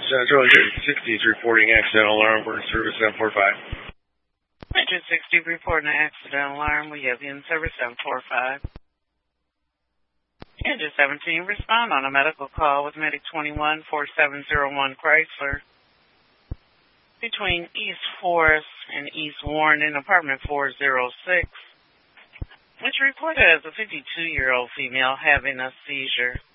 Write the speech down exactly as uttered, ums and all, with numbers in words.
Central sixty is reporting accidental alarm for service seven four five. Metro sixty reporting an accidental alarm. We have you in service seven four five. Engine seventeen, respond on a medical call with Medic twenty-one four seven zero one Chrysler. Between East Forest and East Warren in apartment four oh six, which reported as a fifty-two-year-old female having a seizure.